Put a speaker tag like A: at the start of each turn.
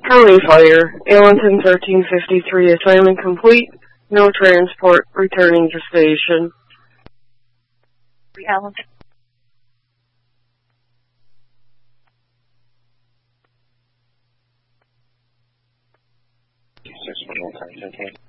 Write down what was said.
A: Curly Fire, Allenton 1353, assignment complete. No transport, returning to station.
B: Allenton.
C: Six, one more time, 10-20.